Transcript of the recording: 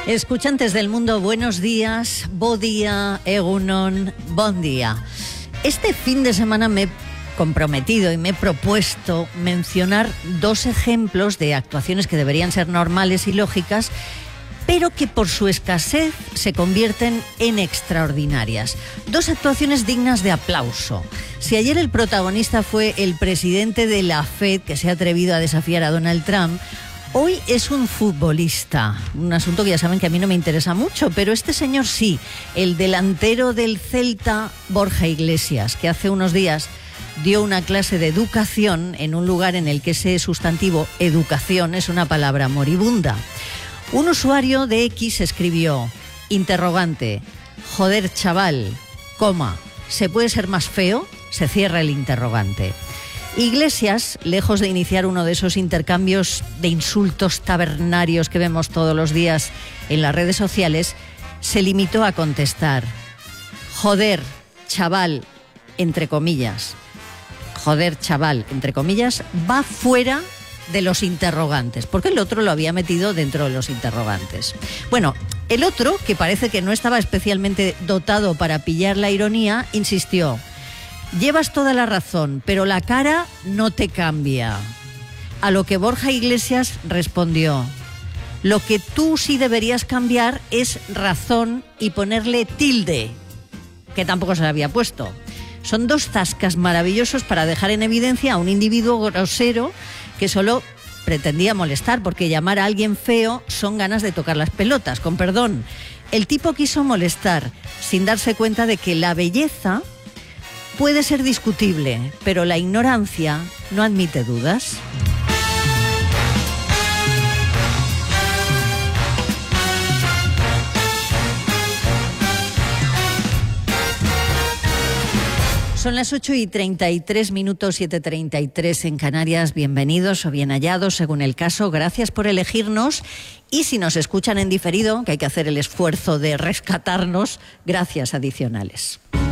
Escuchantes del mundo, buenos días, bo día, egunon, bon día. Este fin de semana me he comprometido y me he propuesto mencionar dos ejemplos de actuaciones que deberían ser normales y lógicas, pero que por su escasez se convierten en extraordinarias. Dos actuaciones dignas de aplauso. Si ayer el protagonista fue el presidente de la FED, que se ha atrevido a desafiar a Donald Trump, hoy es un futbolista, un asunto que ya saben que a mí no me interesa mucho, pero este señor sí, el delantero del Celta, Borja Iglesias, que hace unos días dio una clase de educación en un lugar en el que ese sustantivo educación es una palabra moribunda. Un usuario de X escribió, interrogante, joder chaval, coma, ¿se puede ser más feo? Se cierra el interrogante. Iglesias, lejos de iniciar uno de esos intercambios de insultos tabernarios que vemos todos los días en las redes sociales, se limitó a contestar, joder, chaval, entre comillas. Joder, chaval, entre comillas, va fuera de los interrogantes, porque el otro lo había metido dentro de los interrogantes. Bueno, el otro, que parece que no estaba especialmente dotado para pillar la ironía, insistió, llevas toda la razón, pero la cara no te cambia. A lo que Borja Iglesias respondió, lo que tú sí deberías cambiar es razón y ponerle tilde, que tampoco se le había puesto. Son dos zascas maravillosos para dejar en evidencia a un individuo grosero que solo pretendía molestar, porque llamar a alguien feo son ganas de tocar las pelotas, con perdón. El tipo quiso molestar sin darse cuenta de que la belleza puede ser discutible, pero la ignorancia no admite dudas. Son las 8:33, 7:33 en Canarias. Bienvenidos o bien hallados, según el caso. Gracias por elegirnos. Y si nos escuchan en diferido, que hay que hacer el esfuerzo de rescatarnos, gracias adicionales.